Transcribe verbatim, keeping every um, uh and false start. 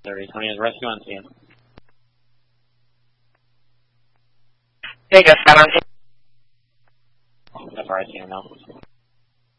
thirty. Tony is rescue on scene. Hey, guys, I'm on. That's where I see him now.